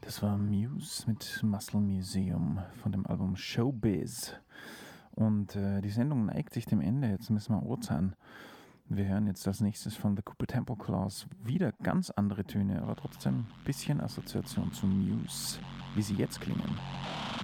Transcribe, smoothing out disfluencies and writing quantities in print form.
Das war Muse mit Muscle Museum von dem Album Showbiz. Und die Sendung neigt sich dem Ende. Jetzt müssen wir Uhrzahn. Wir hören jetzt als nächstes von The Cooper Temple Claws wieder ganz andere Töne, aber trotzdem ein bisschen Assoziation zu Muse, wie sie jetzt klingen.